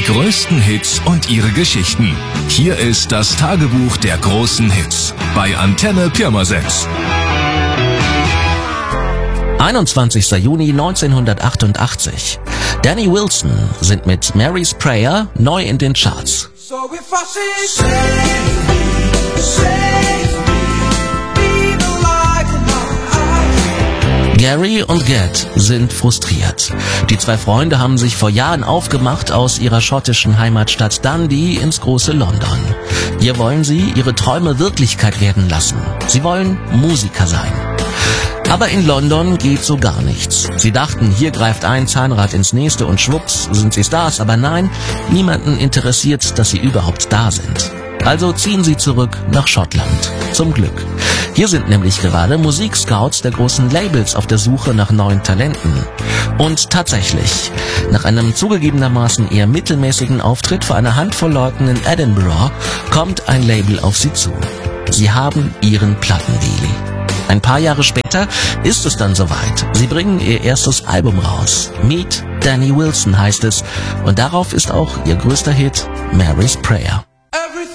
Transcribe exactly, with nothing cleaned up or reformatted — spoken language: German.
Die größten Hits und ihre Geschichten. Hier ist das Tagebuch der großen Hits bei Antenne Pirmasens. einundzwanzigster Juni neunzehnhundertachtundachtzig. Danny Wilson sind mit Mary's Prayer neu in den Charts. So if I say, save me, save me, be the light in my eyes. Gary und Ged sind frustriert. Die zwei Freunde haben sich vor Jahren aufgemacht aus ihrer schottischen Heimatstadt Dundee ins große London. Hier wollen sie ihre Träume Wirklichkeit werden lassen. Sie wollen Musiker sein. Aber in London geht so gar nichts. Sie dachten, hier greift ein Zahnrad ins nächste und schwupps sind sie Stars. Aber nein, niemanden interessiert, dass sie überhaupt da sind. Also ziehen sie zurück nach Schottland. Zum Glück. Hier sind nämlich gerade Musikscouts der großen Labels auf der Suche nach neuen Talenten. Und tatsächlich, nach einem zugegebenermaßen eher mittelmäßigen Auftritt vor einer Handvoll Leuten in Edinburgh, kommt ein Label auf sie zu. Sie haben ihren Plattendeal. Ein paar Jahre später ist es dann soweit. Sie bringen ihr erstes Album raus. Meet Danny Wilson heißt es. Und darauf ist auch ihr größter Hit Mary's Prayer.